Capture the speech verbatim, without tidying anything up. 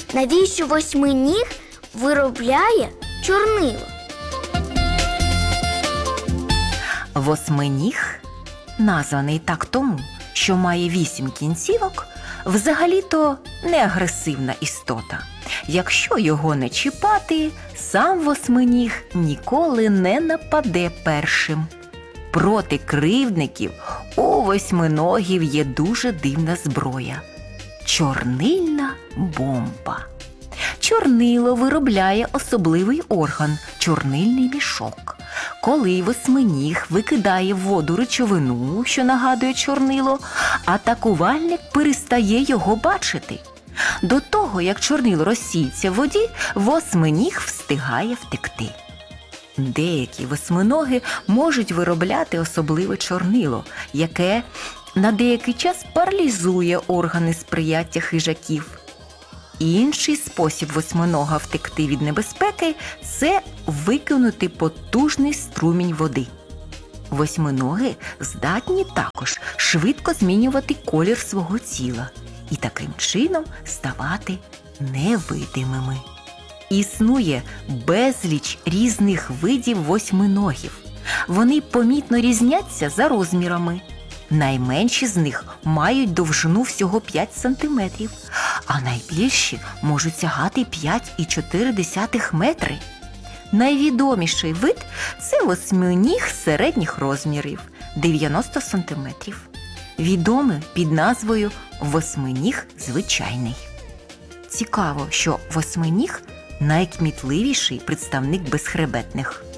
Навіщо восьминіг виробляє чорнило? Восьминіг названий так тому, що має вісім кінцівок, взагалі-то не агресивна істота. Якщо його не чіпати, сам восьминіг ніколи не нападе першим. Проти кривдників у восьминогів є дуже дивна зброя – чорнильна бомба. Чорнило виробляє особливий орган – чорнильний мішок. Коли восьминіг викидає в воду речовину, що нагадує чорнило, атакувальник перестає його бачити. До того, як чорнило розсіється в воді, восьминіг встигає втекти. Деякі восьминоги можуть виробляти особливе чорнило, яке на деякий час паралізує органи сприяття хижаків. Інший спосіб восьминога втекти від небезпеки – це викинути потужний струмінь води. Восьминоги здатні також швидко змінювати колір свого тіла і таким чином ставати невидимими. Існує безліч різних видів восьминогів. Вони помітно різняться за розмірами. Найменші з них мають довжину всього п'ять сантиметрів, а найбільші можуть сягати п'ять і чотири десятих метри. Найвідоміший вид – це восьминіг середніх розмірів – дев'яносто сантиметрів. Відомий під назвою восьминіг звичайний. Цікаво, що восьминіг – найкмітливіший представник безхребетних.